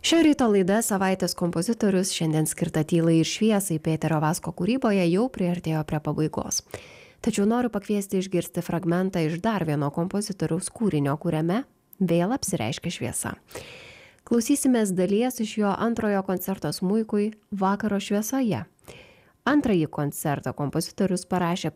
Šio ryto laida Savaitės kompozitorius šiandien skirta tylai ir šviesai Pėterio Vasko kūryboje jau priartėjo prie pabaigos. Tačiau noriu pakviesti išgirsti fragmentą iš dar vieno kompozitoriaus kūrinio, kuriame vėl apsireiškia šviesa. Klausysimės dalies iš jo antrojo koncerto smuikui Vakaro šviesoje. Antrąjį koncertą kompozitorius parašė